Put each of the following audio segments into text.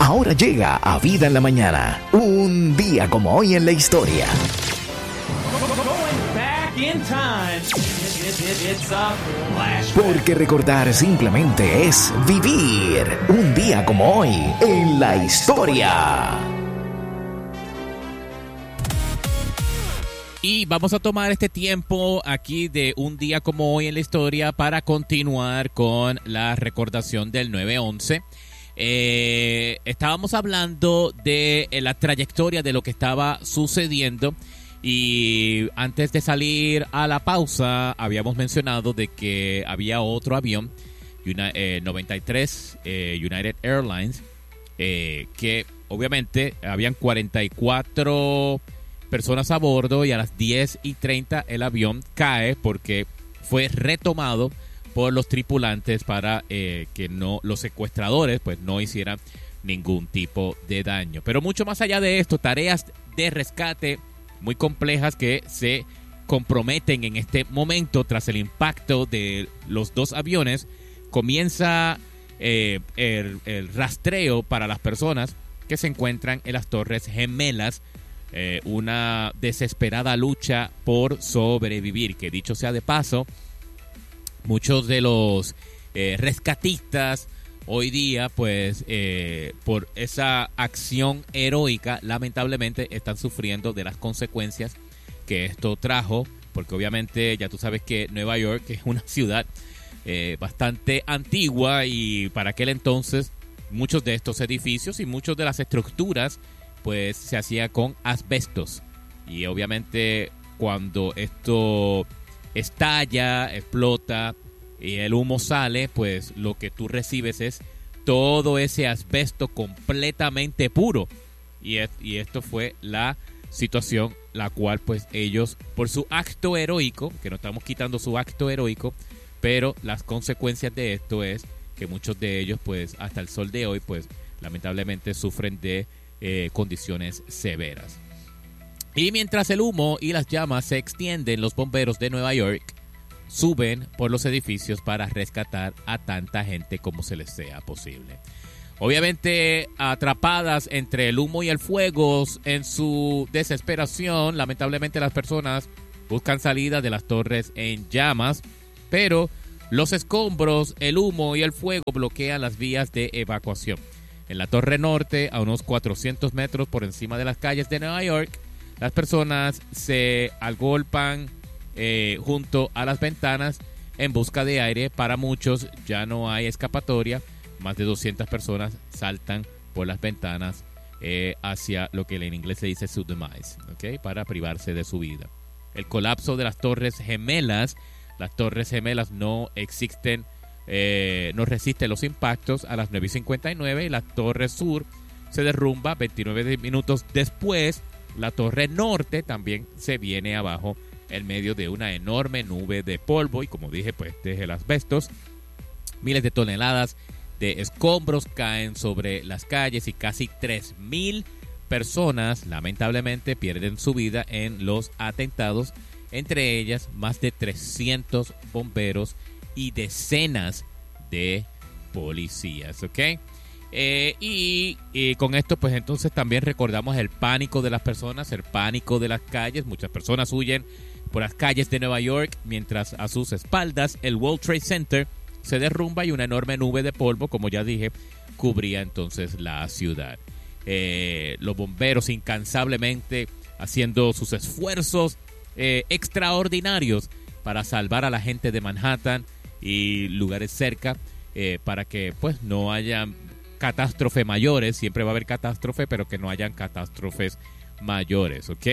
Ahora llega a Vida en la Mañana. Un día como hoy en la historia. Porque recordar simplemente es vivir un día como hoy en la historia. Y vamos a tomar este tiempo aquí de un día como hoy en la historia para continuar con la recordación del 9/11. Estábamos hablando de la trayectoria de lo que estaba sucediendo y antes de salir a la pausa habíamos mencionado de que había otro avión, 93 United Airlines, que obviamente habían 44 personas a bordo y a las 10:30 el avión cae porque fue retomado por los tripulantes para que los secuestradores pues no hicieran ningún tipo de daño. Pero mucho más allá de esto, tareas de rescate muy complejas que se comprometen en este momento tras el impacto de los dos aviones. Comienza el rastreo para las personas que se encuentran en las Torres Gemelas. Una desesperada lucha por sobrevivir, que dicho sea de paso, muchos de los rescatistas hoy día, pues por esa acción heroica, lamentablemente están sufriendo de las consecuencias que esto trajo, porque obviamente ya tú sabes que Nueva York es una ciudad bastante antigua y para aquel entonces muchos de estos edificios y muchas de las estructuras pues se hacía con asbestos y obviamente cuando esto estalla, explota y el humo sale, pues lo que tú recibes es todo ese asbesto completamente puro y esto fue la situación la cual pues ellos por su acto heroico, que no estamos quitando su acto heroico, pero las consecuencias de esto es que muchos de ellos pues hasta el sol de hoy pues lamentablemente sufren de condiciones severas. Y mientras el humo y las llamas se extienden, los bomberos de Nueva York suben por los edificios para rescatar a tanta gente como se les sea posible. Obviamente atrapadas entre el humo y el fuego en su desesperación, lamentablemente las personas buscan salida de las torres en llamas, pero los escombros, el humo y el fuego bloquean las vías de evacuación. En la Torre Norte, a unos 400 metros por encima de las calles de Nueva York, las personas se agolpan junto a las ventanas en busca de aire. Para muchos ya no hay escapatoria. Más de 200 personas saltan por las ventanas hacia lo que en inglés se dice su demise, ¿okay? Para privarse de su vida. El colapso de las Torres Gemelas. Las Torres Gemelas no existen. No resiste los impactos a las 9:59 y la Torre Sur se derrumba 29 minutos después. La Torre Norte también se viene abajo en medio de una enorme nube de polvo y como dije pues desde las asbestos miles de toneladas de escombros caen sobre las calles y casi 3,000 personas lamentablemente pierden su vida en los atentados, entre ellas más de 300 bomberos y decenas de policías, ¿ok? Y con esto pues entonces también recordamos el pánico de las personas, el pánico de las calles. Muchas personas huyen por las calles de Nueva York mientras a sus espaldas el World Trade Center se derrumba y una enorme nube de polvo, como ya dije, cubría entonces la ciudad. Los bomberos incansablemente haciendo sus esfuerzos extraordinarios para salvar a la gente de Manhattan y lugares cerca para que pues no haya catástrofes mayores. Siempre va a haber catástrofe, pero que no hayan catástrofes mayores, ¿ok?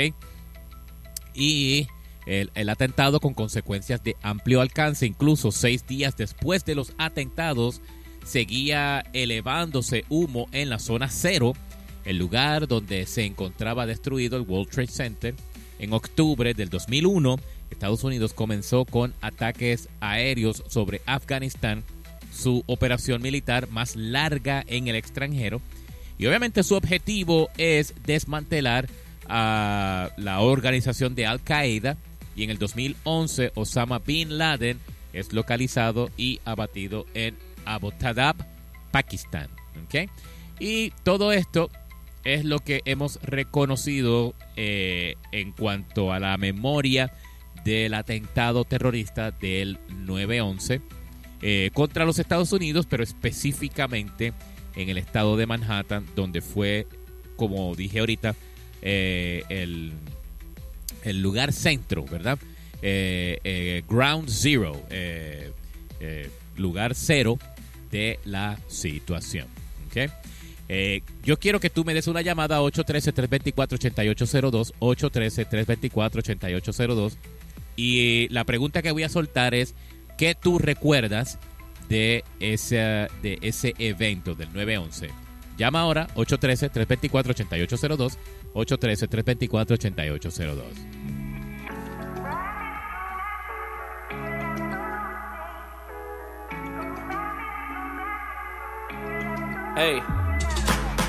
Y el atentado con consecuencias de amplio alcance, incluso 6 días después de los atentados, seguía elevándose humo en la zona cero, el lugar donde se encontraba destruido el World Trade Center. En octubre del 2001, Estados Unidos comenzó con ataques aéreos sobre Afganistán, su operación militar más larga en el extranjero. Y obviamente su objetivo es desmantelar a la organización de Al-Qaeda. Y en el 2011, Osama Bin Laden es localizado y abatido en Abbottabad, Pakistán. ¿Okay? Y todo esto es lo que hemos reconocido en cuanto a la memoria del atentado terrorista del 9/11 contra los Estados Unidos, pero específicamente en el estado de Manhattan, donde fue, como dije ahorita, el lugar centro, ¿verdad? Ground Zero, lugar cero de la situación. ¿Okay? Yo quiero que tú me des una llamada a 813-324-8802, 813-324-8802, y la pregunta que voy a soltar es, ¿qué tú recuerdas de ese evento del 9/11? Llama ahora, 813-324-8802, 813-324-8802. Hey.